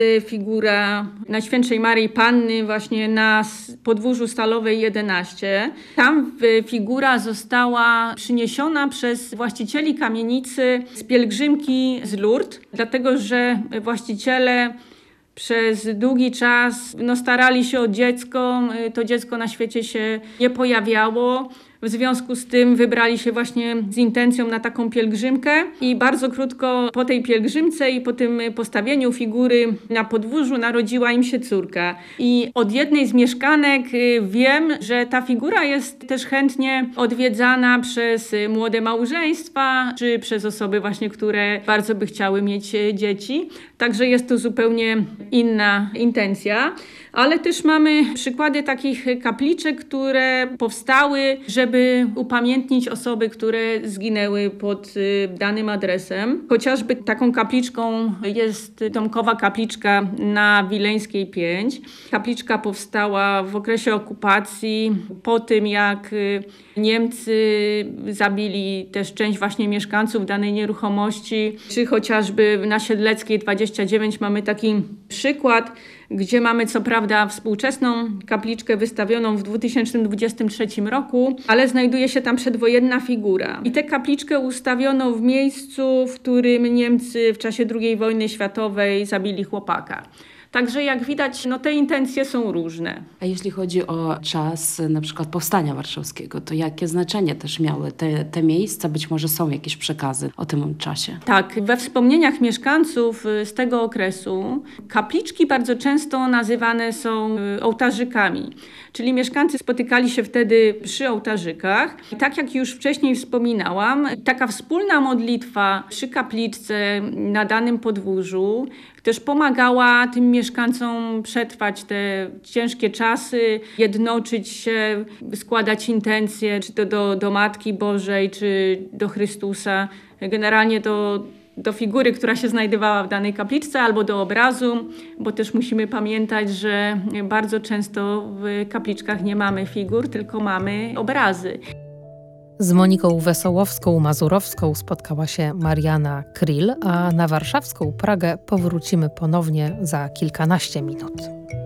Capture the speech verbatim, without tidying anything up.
figura Najświętszej Maryi Panny właśnie na podwórzu Stalowej jedenaście. Tam figura została przyniesiona przez właścicieli kamienicy z pielgrzymki z Lourdes, dlatego że właściciele przez długi czas no, starali się o dziecko, to dziecko na świecie się nie pojawiało. W związku z tym wybrali się właśnie z intencją na taką pielgrzymkę i bardzo krótko po tej pielgrzymce i po tym postawieniu figury na podwórzu narodziła im się córka. I od jednej z mieszkanek wiem, że ta figura jest też chętnie odwiedzana przez młode małżeństwa, czy przez osoby właśnie, które bardzo by chciały mieć dzieci. Także jest to zupełnie inna intencja. Ale też mamy przykłady takich kapliczek, które powstały, żeby upamiętnić osoby, które zginęły pod danym adresem. Chociażby taką kapliczką jest domkowa kapliczka na Wileńskiej pięć. Kapliczka powstała w okresie okupacji, po tym jak Niemcy zabili też część właśnie mieszkańców danej nieruchomości, czy chociażby na Siedleckiej dwadzieścia dziewięć mamy taki przykład, gdzie mamy co prawda współczesną kapliczkę wystawioną w dwa tysiące dwudziestym trzecim roku, ale znajduje się tam przedwojenna figura. I tę kapliczkę ustawiono w miejscu, w którym Niemcy w czasie drugiej wojny światowej zabili chłopaka. Także jak widać, no te intencje są różne. A jeśli chodzi o czas na przykład Powstania Warszawskiego, to jakie znaczenie też miały te, te miejsca? Być może są jakieś przekazy o tym czasie? Tak, we wspomnieniach mieszkańców z tego okresu kapliczki bardzo często nazywane są ołtarzykami. Czyli mieszkańcy spotykali się wtedy przy ołtarzykach. I tak jak już wcześniej wspominałam, taka wspólna modlitwa przy kapliczce na danym podwórzu też pomagała tym mieszkańcom przetrwać te ciężkie czasy, jednoczyć się, składać intencje, czy to do, do Matki Bożej, czy do Chrystusa. Generalnie do, do figury, która się znajdowała w danej kapliczce, albo do obrazu, bo też musimy pamiętać, że bardzo często w kapliczkach nie mamy figur, tylko mamy obrazy. Z Moniką Wesołowską-Mazurowską spotkała się Marianna Kryl, a na warszawską Pragę powrócimy ponownie za kilkanaście minut.